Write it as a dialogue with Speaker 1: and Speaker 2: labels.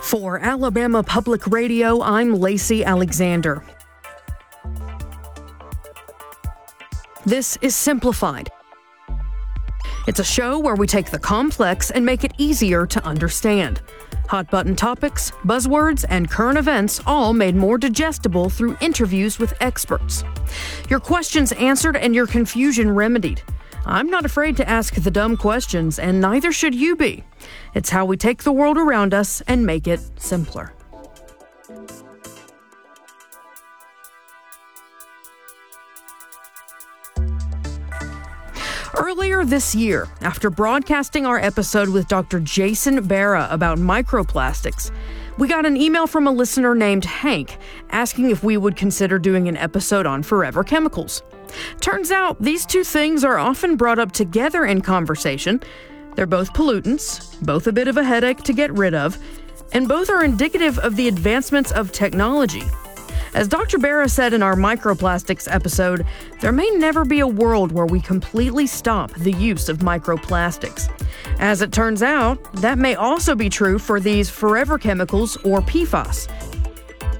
Speaker 1: For Alabama Public Radio, I'm Lacey Alexander. This is Simplified. It's a show where we take the complex and make it easier to understand. Hot-button topics, buzzwords, and current events all made more digestible through interviews with experts. Your questions answered and your confusion remedied. I'm not afraid to ask the dumb questions, and neither should you be. It's how we take the world around us and make it simpler. Earlier this year, after broadcasting our episode with Dr. Jason Barra about microplastics, we got an email from a listener named Hank asking if we would consider doing an episode on forever chemicals. Turns out these two things are often brought up together in conversation. They're both pollutants, both a bit of a headache to get rid of, and both are indicative of the advancements of technology. As Dr. Barra said in our microplastics episode, there may never be a world where we completely stop the use of microplastics. As it turns out, that may also be true for these forever chemicals, or PFAS,